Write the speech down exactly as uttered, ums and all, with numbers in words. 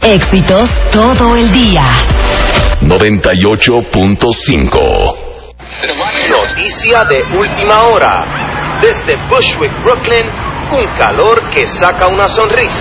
Éxitos todo el día. noventa y ocho punto cinco. Noticia de última hora. Desde Bushwick, Brooklyn, un calor que saca una sonrisa.